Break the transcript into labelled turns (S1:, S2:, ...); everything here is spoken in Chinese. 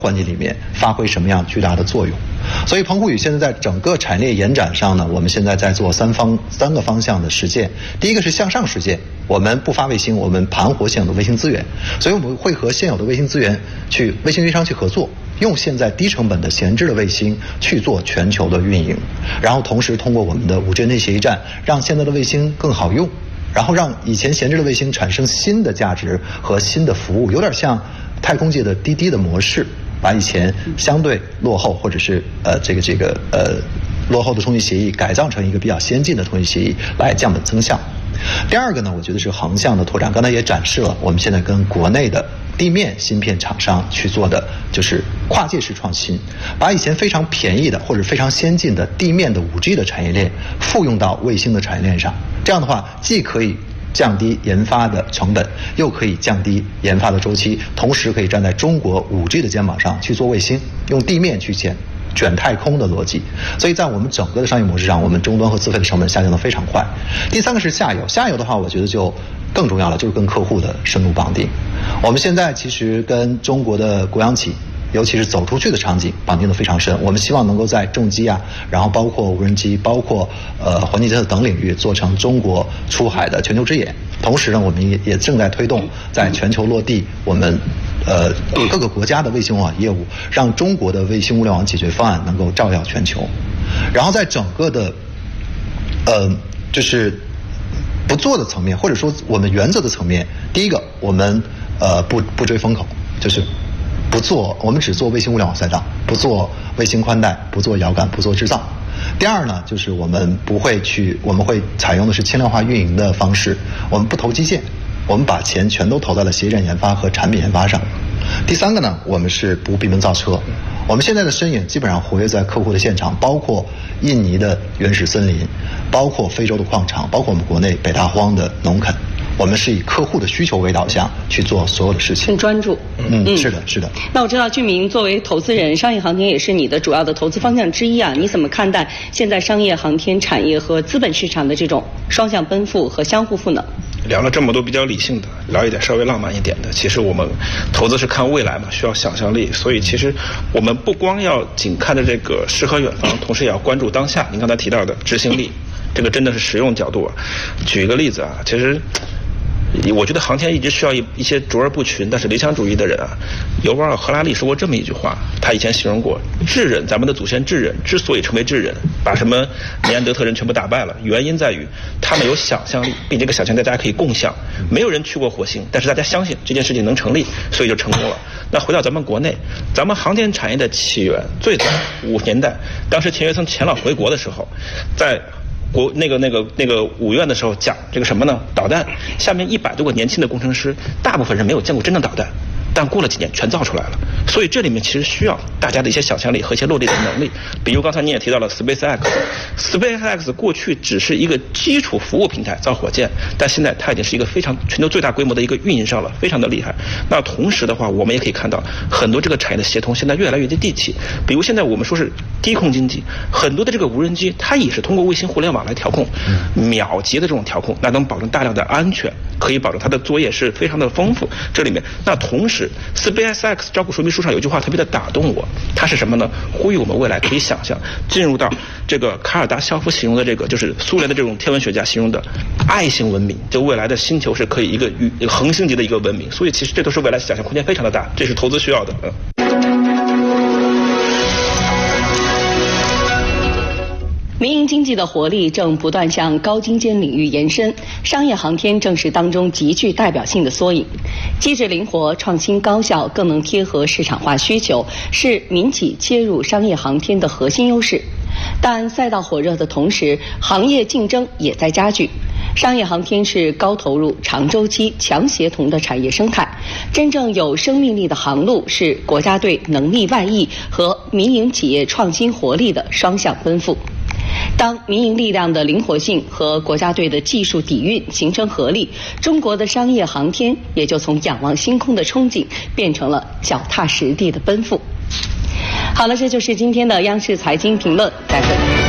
S1: 环节里面发挥什么样巨大的作用。所以澎湖语现在在整个产业链延展上呢，我们现在在做三个方向的实践。第一个是向上实践，我们不发卫星，我们盘活现有的卫星资源，所以我们会和现有的卫星资源卫星运营商去合作，用现在低成本的闲置的卫星去做全球的运营，然后同时通过我们的5G内协议站，让现在的卫星更好用，然后让以前闲置的卫星产生新的价值和新的服务，有点像太空界的滴滴的模式，把以前相对落后或者是落后的通信协议改造成一个比较先进的通信协议，来降本增效。第二个呢，我觉得是横向的拓展，刚才也展示了我们现在跟国内的地面芯片厂商去做的就是跨界式创新，把以前非常便宜的或者非常先进的地面的5G 的产业链复用到卫星的产业链上，这样的话既可以降低研发的成本，又可以降低研发的周期，同时可以站在中国5G 的肩膀上去做卫星，用地面去卷太空的逻辑。所以在我们整个的商业模式上，我们终端和资费的成本下降得非常快。第三个是下游，下游的话我觉得就更重要了，就是跟客户的深度绑定。我们现在其实跟中国的国央企，尤其是走出去的场景绑定得非常深，我们希望能够在重机啊，然后包括无人机，包括环境监测等领域做成中国出海的全球之眼。同时呢，我们也正在推动在全球落地我们各个国家的卫星网业务，让中国的卫星物联网解决方案能够照耀全球。然后在整个的就是不做的层面，或者说我们原则的层面，第一个我们不追风口，就是不做，我们只做卫星物联网赛道，不做卫星宽带，不做遥感，不做制造。第二呢，就是我们会采用的是轻量化运营的方式，我们不投基建，我们把钱全都投在了协议站研发和产品研发上。第三个呢，我们是不闭门造车，我们现在的身影基本上活跃在客户的现场，包括印尼的原始森林，包括非洲的矿场，包括我们国内北大荒的农垦。我们是以客户的需求为导向去做所有的事情，
S2: 很专注。
S1: 是的，是的。
S2: 那我知道俊明作为投资人，商业航天也是你的主要的投资方向之一啊。你怎么看待现在商业航天产业和资本市场的这种双向奔赴和相互赋能？
S3: 聊了这么多比较理性的，聊一点稍微浪漫一点的。其实我们投资是看未来嘛，需要想象力，所以其实我们不光要仅看着这个诗和远方，同时也要关注当下。您刚才提到的执行力，这个真的是实用角度啊。举一个例子啊，其实我觉得航天一直需要一些卓而不群但是理想主义的人啊。尤瓦尔·赫拉利说过这么一句话，他以前形容过智人，咱们的祖先智人之所以成为智人，把什么尼安德特人全部打败了，原因在于他们有想象力，并且这个想象力大家可以共享。没有人去过火星，但是大家相信这件事情能成立，所以就成功了。那回到咱们国内，咱们航天产业的起源最早50年代，当时钱学森前老回国的时候，在那个五院的时候讲这个什么呢？导弹，下面100多个年轻的工程师，大部分人没有见过真正导弹，但过了几年全造出来了。所以这里面其实需要大家的一些想象力和一些落地的能力。比如刚才你也提到了 SpaceX 过去只是一个基础服务平台，造火箭，但现在它已经是一个非常全球最大规模的一个运营商了，非常的厉害。那同时的话，我们也可以看到很多这个产业的协同现在越来越接地气。比如现在我们说是低空经济，很多的这个无人机它也是通过卫星互联网来调控，秒级的这种调控，那能保证大量的安全，可以保证它的作业是非常的丰富。这里面，那同时 SpaceX 招股说明书上有句话特别的打动我，它是什么呢？呼吁我们未来可以想象进入到这个卡尔达肖夫形容的这个，就是苏联的这种天文学家形容的爱型文明，就未来的星球是可以一个恒星级的一个文明。所以其实这都是未来想象空间非常的大，这是投资需要的。
S2: 民营经济的活力正不断向高精尖领域延伸，商业航天正是当中极具代表性的缩影。机制灵活、创新高效，更能贴合市场化需求，是民企切入商业航天的核心优势。但赛道火热的同时，行业竞争也在加剧。商业航天是高投入、长周期、强协同的产业生态，真正有生命力的航路是国家队能力外溢和民营企业创新活力的双向奔赴。当民营力量的灵活性和国家队的技术底蕴形成合力，中国的商业航天也就从仰望星空的憧憬变成了脚踏实地的奔赴。好了，这就是今天的央视财经评论，再会。